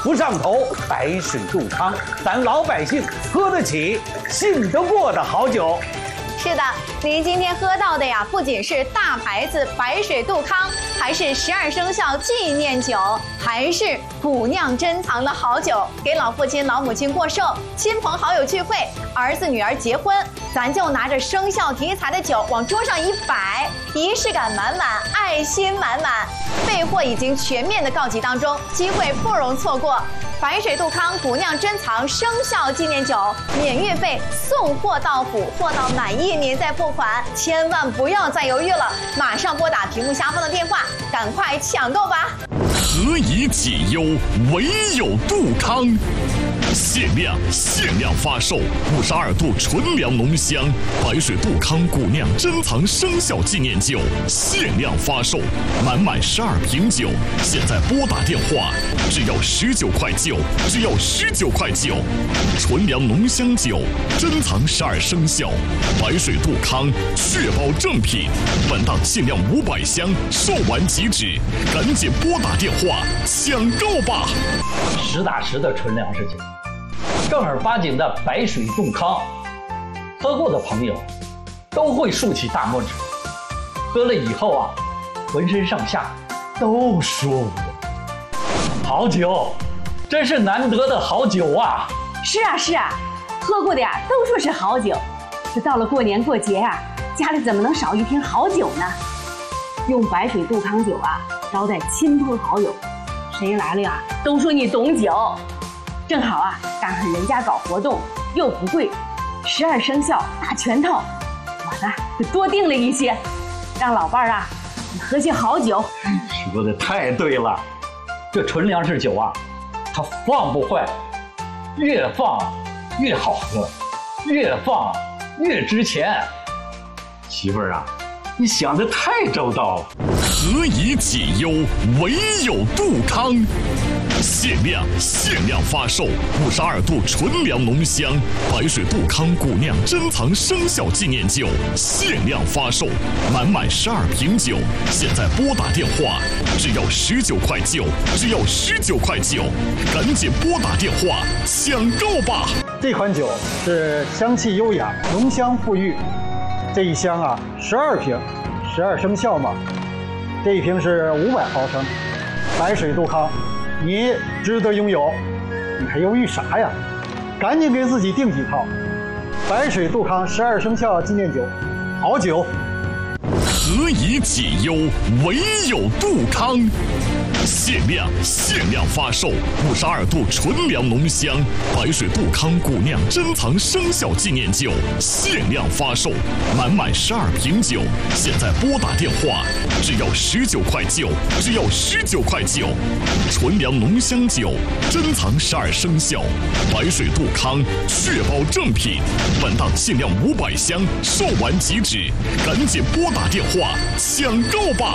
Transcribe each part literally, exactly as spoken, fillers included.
不上头，白水杜康，咱老百姓喝得起、信得过的好酒。 是的，您今天喝到的呀，不仅是大牌子白水杜康，还是十二生肖纪念酒，还是古酿珍藏的好酒。给老父亲、老母亲过寿，亲朋好友聚会，儿子女儿结婚，咱就拿着生肖题材的酒往桌上一摆，仪式感满满，爱心满满。备货已经全面的告急当中，机会不容错过。白水杜康古酿珍藏生肖纪念酒，免运费，送货到府，货到满意您再付款，千万不要再犹豫了，马上拨打屏幕下方的电话，赶快抢购吧！ 何以解忧，唯有杜康。限量限量发售五十二度纯粮浓香白水杜康古酿珍藏生肖纪念酒，限量发售，满满十二瓶酒，现在拨打电话，只要十九块九，只要十九块九。纯粮浓香酒，珍藏十二生肖，白水杜康，确保正品。本档限量五百箱，售完即止，赶紧拨打电话抢购吧！ 实打实的纯粮食酒，正儿八经的白水杜康，喝过的朋友都会竖起大拇指，喝了以后啊，浑身上下都舒服。好酒，真是难得的好酒啊！ 是啊是啊，喝过的呀都说是好酒，这到了过年过节呀、啊，家里怎么能少一瓶好酒呢？用白水杜康酒啊招待亲朋好友，谁来了呀都说你懂酒。正好啊，赶上人家搞活动，又不贵，十二生肖大全套，我呢就多订了一些，让老伴儿啊喝些好酒。 说的太对了，这纯粮食酒啊，它放不坏，越放越好喝，越放越值钱。媳妇儿啊，你想的太周到了。 何以解忧，唯有杜康。限量限量发售五十二度纯粮浓香白水杜康古酿珍藏生肖纪念酒，限量发售，满满十二瓶酒，现在拨打电话，只要十九块九，只要十九块九，赶紧拨打电话抢购吧！ 这款酒是香气优雅，浓香馥郁。这一箱啊，十二瓶，十二生肖嘛。这一瓶是五百毫升，白水杜康。你值得拥有，你还犹豫啥呀？赶紧给自己订几套白水杜康十二生肖纪念酒，好酒。 何以解忧，唯有杜康。限量限量发售五十二度纯粮浓香白水杜康古酿珍藏生肖纪念酒，限量发售，满满十二瓶酒，现在拨打电话，只要十九块九，只要十九块九。纯粮浓香酒，珍藏十二生肖，白水杜康，确保正品。本档限量五百箱，售完即止，赶紧拨打电话抢购吧！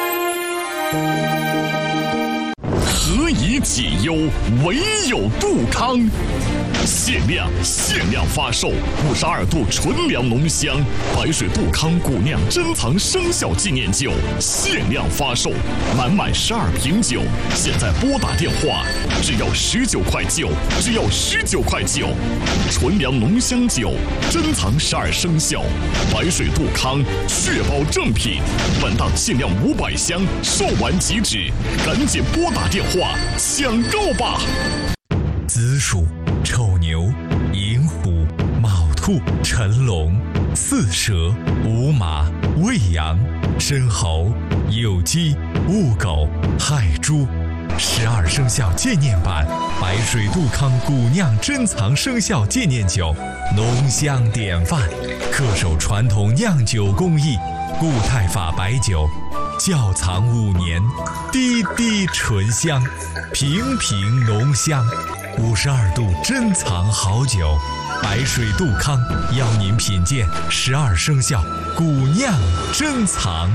何以解忧，唯有杜康。限量限量发售五十二度纯粮浓香白水杜康古酿珍藏生肖纪念酒，限量发售，满满十二瓶酒，现在拨打电话，只要十九块九，只要十九块九。纯粮浓香酒，珍藏十二生肖，白水杜康，确保正品。本档限量五百箱，售完即止，赶紧拨打电话抢购吧！ 子鼠、丑牛、寅虎、卯兔、辰龙、巳蛇、午马、未羊、申猴、酉鸡、戊狗、亥猪。十二生肖纪念版白水杜康古酿珍藏生肖纪念酒，浓香典范，恪守传统酿酒工艺，固态法白酒，窖藏五年，滴滴醇香，瓶瓶浓香。五十二度珍藏好酒，白水杜康邀您品鉴十二生肖古酿珍藏。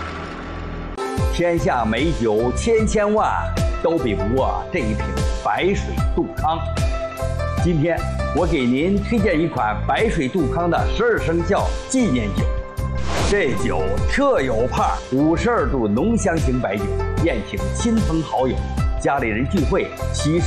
天下美酒千千万，都比不过这一瓶白水杜康。今天我给您推荐一款白水杜康的十二生肖纪念酒。这酒特有派，五十二度浓香型白酒，宴请亲朋好友、家里人聚会，其